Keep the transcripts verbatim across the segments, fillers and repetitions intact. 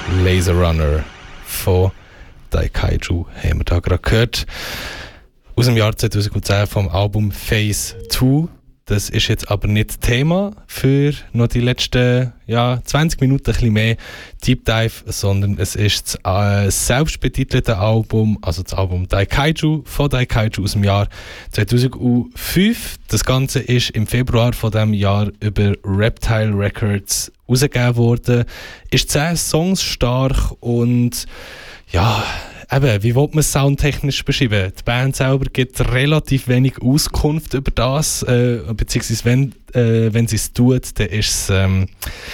Laser Runner von Daikaiju haben wir da gerade gehört. Aus dem Jahr zweitausendzehn vom Album Phase zwei. Das ist jetzt aber nicht Thema für noch die letzten ja, zwanzig Minuten, ein bisschen mehr Deep Dive, sondern es ist das äh, selbstbetitelte Album, also das Album Daikaiju von Daikaiju aus dem Jahr zweitausendfünf. Das Ganze ist im Februar von diesem Jahr über Reptile Records rausgegeben worden. Ist zehn Songs stark und ja, eben, wie will man es soundtechnisch beschreiben? Die Band selber gibt relativ wenig Auskunft über das, äh, beziehungsweise wenn, äh, wenn sie es tut, dann ist es ähm,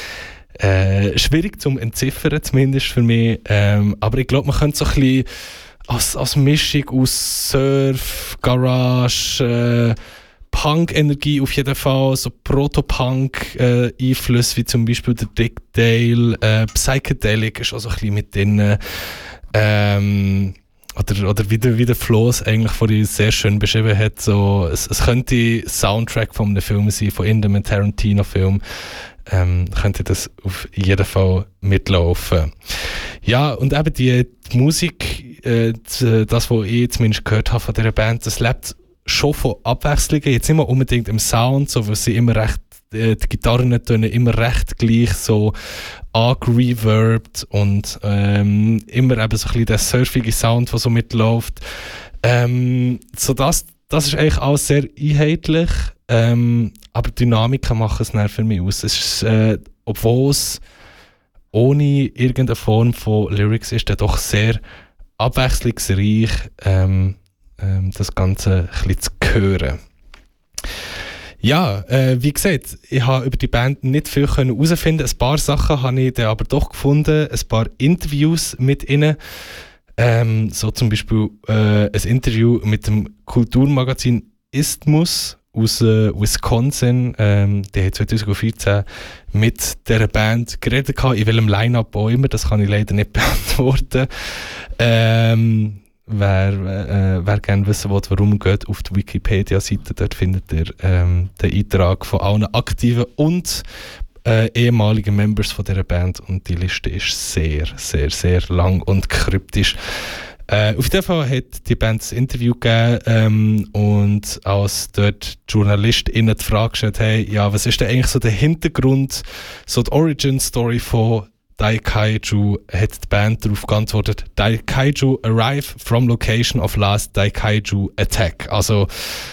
äh, schwierig zum Entziffern, zumindest für mich. Ähm, aber ich glaube, man könnte so ein bisschen als, als Mischung aus Surf, Garage, äh, Punk-Energie auf jeden Fall, so Proto-Punk-Einflüsse, äh, wie zum Beispiel der Dick Dale, äh, Psychedelic ist auch so ein bisschen mit drin. Ähm, oder, oder wie der, wie der Flo es eigentlich vorhin sehr schön beschrieben hat, so, es, es könnte Soundtrack von einem Film sein, von irgendeinem Tarantino-Film, ähm, könnte das auf jeden Fall mitlaufen. Ja, und eben die, die Musik, äh, das, was ich zumindest gehört habe von dieser Band, das lebt schon von Abwechslungen, jetzt nicht mehr unbedingt im Sound, so, weil sie immer recht, die Gitarren tönen immer recht gleich, so angereverbed und ähm, immer eben so ein bisschen der surfige Sound, der so mitläuft. Ähm, so das, das ist eigentlich alles sehr einheitlich, ähm, aber Dynamiken machen es dann für mich aus. Es ist, äh, obwohl es ohne irgendeine Form von Lyrics ist, dann doch sehr abwechslungsreich, ähm, ähm, das Ganze ein bisschen zu hören. Ja, äh, wie gesagt, ich habe über die Band nicht viel herausfinden. Ein paar Sachen habe ich dann aber doch gefunden. Ein paar Interviews mit ihnen. Ähm, so zum Beispiel äh, ein Interview mit dem Kulturmagazin Isthmus aus äh, Wisconsin. Ähm, die haben zweitausendvierzehn mit dieser Band geredet. In welchem Line-Up auch immer, das kann ich leider nicht beantworten. Ähm, Wer, äh, wer gerne wissen will, warum, geht auf die Wikipedia-Seite. Dort findet ihr ähm, den Eintrag von allen aktiven und äh, ehemaligen Members von dieser Band. Und die Liste ist sehr, sehr, sehr lang und kryptisch. Äh, auf jeden Fall hat die Band ein Interview gegeben ähm, und als dort die JournalistInnen die Frage gestellt haben, ja, was ist denn eigentlich so der Hintergrund, so die Origin-Story von Daikaiju, hat die Band darauf geantwortet: Daikaiju arrive from location of last Daikaiju attack. Also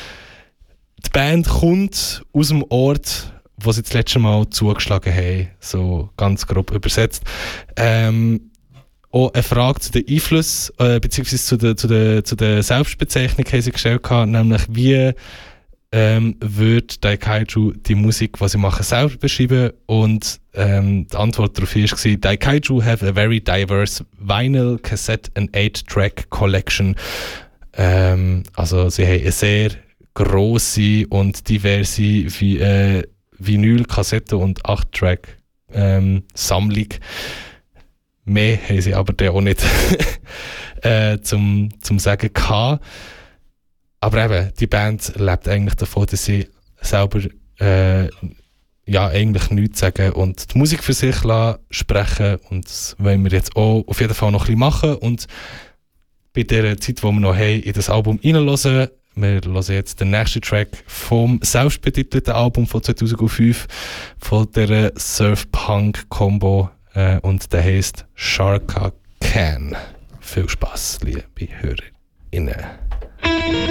die Band kommt aus dem Ort, wo sie das letzte Mal zugeschlagen haben, so ganz grob übersetzt. Ähm, auch eine Frage zu den Einflüssen, äh, beziehungsweise zu der, zu, der, zu der Selbstbezeichnung haben sie gestellt, nämlich wie ähm, würde Daikaiju die Musik, die sie machen, selber beschreiben. Und ähm, die Antwort darauf war: Daikaiju have a very diverse vinyl, cassette and eight track collection. Ähm, also sie haben eine sehr grosse und diverse Vi- äh, Vinyl, Kassette und acht Track ähm, Sammlung. Mehr haben sie aber dann auch nicht äh, zum, zum Sagen gehabt. Aber eben, die Band lebt eigentlich davon, dass sie selber äh, ja, eigentlich nichts sagen und die Musik für sich lassen, sprechen. Und das wollen wir jetzt auch auf jeden Fall noch ein bisschen machen. Und bei der Zeit, die wir noch haben, in das Album reinhören. Wir hören jetzt den nächsten Track vom selbstbetitelten Album von zweitausendfünf, von der Surf-Punk-Combo. Äh, und der heisst Sharka Can. Viel Spass, liebe HörerInnen.